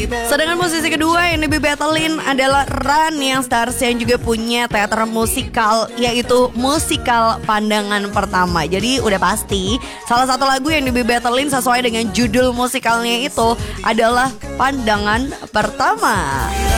Sedangkan musisi kedua yang dibattlein adalah Ran yang Stars yang juga punya teater musikal, yaitu musikal Pandangan Pertama. Jadi udah pasti salah satu lagu yang dibattlein sesuai dengan judul musikalnya itu adalah Pandangan Pertama.